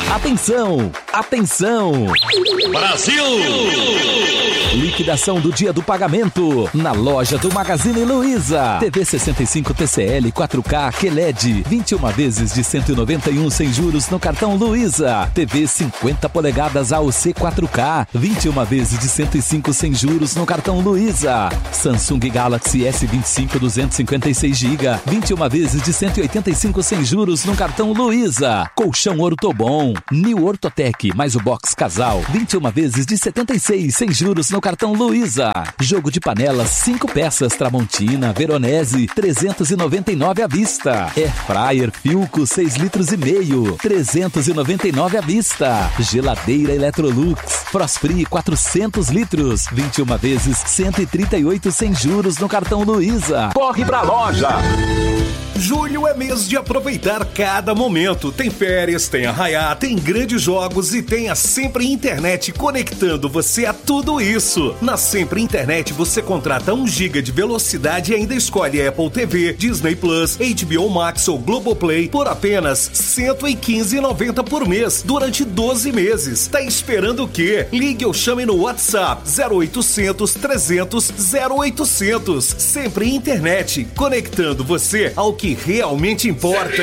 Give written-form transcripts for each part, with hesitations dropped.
Atenção! Atenção! Brasil! Liquidação do dia do pagamento na loja do Magazine Luiza. TV 65 TCL 4K QLED 21 vezes de 191 sem juros no cartão Luiza. TV 50 polegadas AOC 4K 21 vezes de 105 sem juros no cartão Luiza. Samsung Galaxy S25 256GB 21 vezes de 185 sem juros no cartão Luiza. Colchão Ortobon New Ortotec mais o box casal 21 vezes de 76 sem juros no cartão Luiza. Jogo de panelas 5 peças Tramontina Veronese 399 à vista. Air Fryer Filco 6 litros e meio 399 à vista. Geladeira Electrolux Frost-Free 400 litros 21 vezes 138 sem juros no cartão Luiza. Corre pra loja! Julho é mês de aproveitar cada momento. Tem férias, tem arraiá, tem grandes jogos e tem a Sempre Internet conectando você a tudo isso. Na Sempre Internet você contrata 1 GB de velocidade e ainda escolhe Apple TV, Disney Plus, HBO Max ou Globoplay por apenas R$ 115,90 por mês durante 12 meses. Tá esperando o quê? Ligue ou chame no WhatsApp 0800 300 0800. Sempre Internet, conectando você ao que realmente importa.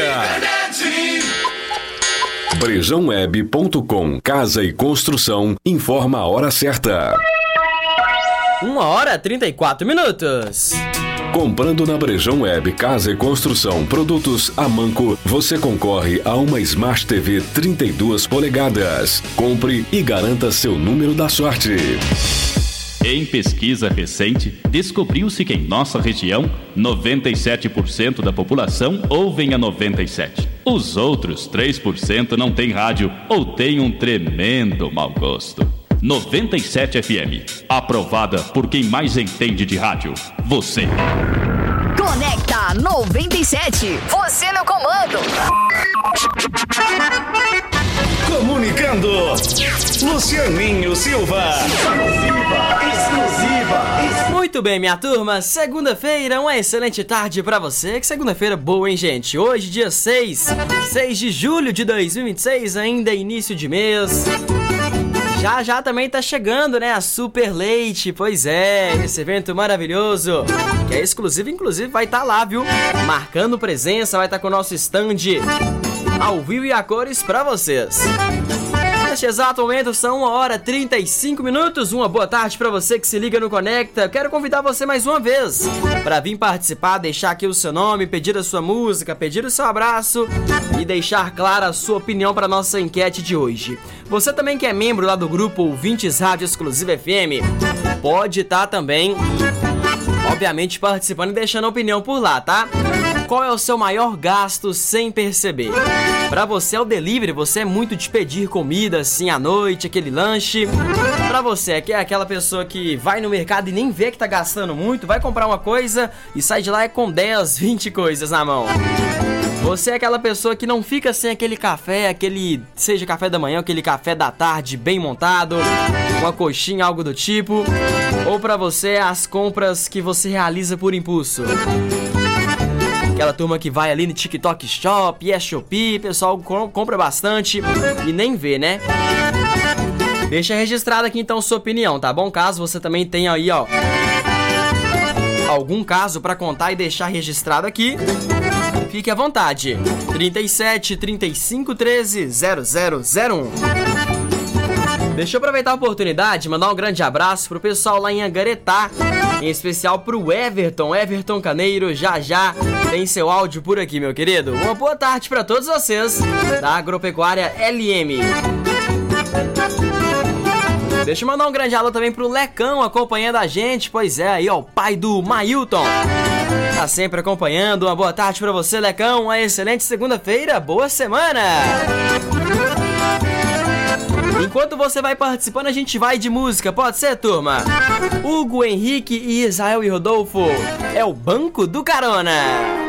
BrejãoWeb.com. Casa e construção informa a hora certa. 1h34. Comprando na Brejão Web Casa e Construção produtos Amanco, você concorre a uma Smart TV 32 polegadas. Compre e garanta seu número da sorte. Em pesquisa recente, descobriu-se que em nossa região, 97% da população ouvem a 97. Os outros 3% não têm rádio ou têm um tremendo mau gosto. 97 FM, aprovada por quem mais entende de rádio, você. Conecta 97, você no comando. Comunicando, Lucianinho Silva. Exclusiva. Muito bem, minha turma, segunda-feira, uma excelente tarde pra você. Que segunda-feira boa, hein, gente? Hoje, dia 6 de julho de 2026, ainda início de mês. Já também tá chegando, né, a Super Leite, pois é, esse evento maravilhoso, que é exclusivo, inclusive vai estar lá, viu, marcando presença, vai estar com o nosso stand ao vivo e a cores pra vocês. Neste exato momento são 1h35, uma boa tarde pra você que se liga no Conecta. Eu quero convidar você mais uma vez pra vir participar, deixar aqui o seu nome, pedir a sua música, pedir o seu abraço e deixar clara a sua opinião pra nossa enquete de hoje. Você também que é membro lá do grupo Ouvintes Rádio Exclusiva FM, pode estar também, obviamente, participando e deixando a opinião por lá, tá? Qual é o seu maior gasto sem perceber? Pra você é o delivery, você é muito de pedir comida assim à noite, aquele lanche. Pra você que é aquela pessoa que vai no mercado e nem vê que tá gastando muito, vai comprar uma coisa e sai de lá com 10, 20 coisas na mão. Você é aquela pessoa que não fica sem aquele café, seja café da manhã, aquele café da tarde bem montado, uma coxinha, algo do tipo. Ou pra você, as compras que você realiza por impulso. Aquela turma que vai ali no TikTok Shop, e Shopee, pessoal compra bastante e nem vê, né? Deixa registrado aqui então sua opinião, tá bom? Caso você também tenha aí, ó, algum caso pra contar e deixar registrado aqui, fique à vontade. 37 35 13 0001. Deixa eu aproveitar a oportunidade e mandar um grande abraço pro pessoal lá em Angaretá, em especial pro Everton Caneiro. Já tem seu áudio por aqui, meu querido. Uma boa tarde pra todos vocês da Agropecuária LM. Deixa eu mandar um grande alô também pro Lecão acompanhando a gente. Pois é, aí ó, o pai do Mailton tá sempre acompanhando. Uma boa tarde pra você, Lecão. Uma excelente segunda-feira, boa semana. Enquanto você vai participando, a gente vai de música, pode ser, turma? Hugo, Henrique e Israel e Rodolfo, é o Banco do Carona.